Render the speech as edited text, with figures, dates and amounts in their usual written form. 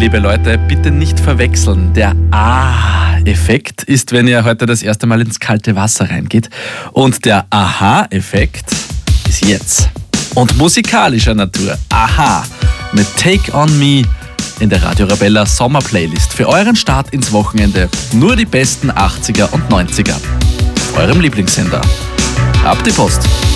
liebe Leute, bitte nicht verwechseln. Der Ah-Effekt ist, wenn ihr heute das erste Mal ins kalte Wasser reingeht. Und der Aha-Effekt ist jetzt. Und musikalischer Natur. Aha, mit Take On Me in der Radio Arabella Sommerplaylist. Für euren Start ins Wochenende nur die besten 80er und 90er. Auf eurem Lieblingssender. Ab die Post.